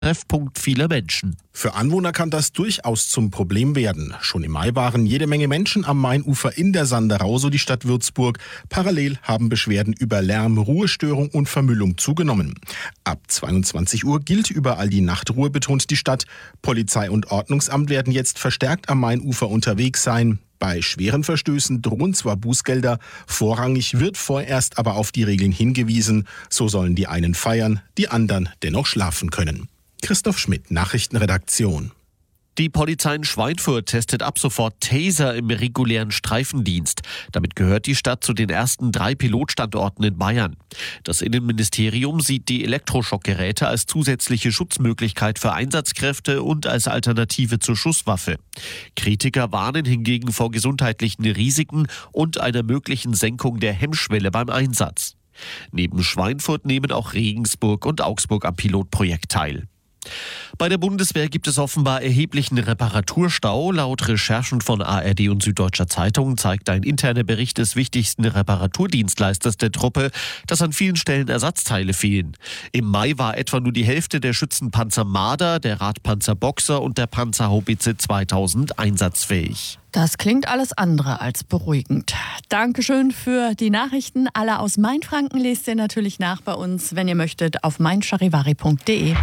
Treffpunkt vieler Menschen. Für Anwohner kann das durchaus zum Problem werden. Schon im Mai waren jede Menge Menschen am Mainufer in der Sanderau, so die Stadt Würzburg. Parallel haben Beschwerden über Lärm, Ruhestörung und Vermüllung zugenommen. Ab 22 Uhr gilt überall die Nachtruhe, betont die Stadt. Polizei und Ordnungsamt werden jetzt verstärkt am Mainufer unterwegs sein. Bei schweren Verstößen drohen zwar Bußgelder, vorrangig wird vorerst aber auf die Regeln hingewiesen. So sollen die einen feiern, die anderen dennoch schlafen können. Christoph Schmidt, Nachrichtenredaktion. Die Polizei in Schweinfurt testet ab sofort Taser im regulären Streifendienst. Damit gehört die Stadt zu den ersten 3 Pilotstandorten in Bayern. Das Innenministerium sieht die Elektroschockgeräte als zusätzliche Schutzmöglichkeit für Einsatzkräfte und als Alternative zur Schusswaffe. Kritiker warnen hingegen vor gesundheitlichen Risiken und einer möglichen Senkung der Hemmschwelle beim Einsatz. Neben Schweinfurt nehmen auch Regensburg und Augsburg am Pilotprojekt teil. Bei der Bundeswehr gibt es offenbar erheblichen Reparaturstau. Laut Recherchen von ARD und Süddeutscher Zeitung zeigt ein interner Bericht des wichtigsten Reparaturdienstleisters der Truppe, dass an vielen Stellen Ersatzteile fehlen. Im Mai war etwa nur die Hälfte der Schützenpanzer Marder, der Radpanzer Boxer und der Panzerhaubitze 2000 einsatzfähig. Das klingt alles andere als beruhigend. Dankeschön für die Nachrichten. Alle aus Mainfranken lest ihr natürlich nach bei uns, wenn ihr möchtet, auf meincharivari.de.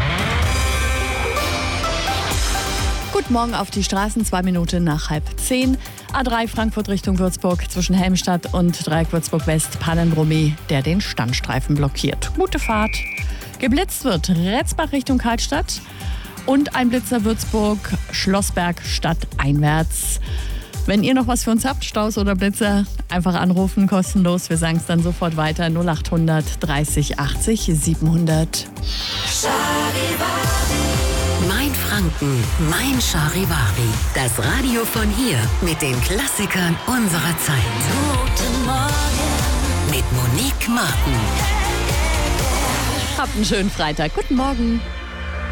Guten Morgen auf die Straßen, 2 Minuten nach 9:30. A3 Frankfurt Richtung Würzburg zwischen Helmstadt und Dreieck Würzburg West Pannenbrummi, der den Standstreifen blockiert. Gute Fahrt. Geblitzt wird Retzbach Richtung Karlstadt und ein Blitzer Würzburg Schlossberg stadteinwärts. Wenn ihr noch was für uns habt, Staus oder Blitzer, einfach anrufen, kostenlos. Wir sagen es dann sofort weiter, 0800 30 80 700. Mein Franken, mein Charivari. Das Radio von hier mit den Klassikern unserer Zeit. Guten Morgen mit Monique Martin. Habt einen schönen Freitag. Guten Morgen.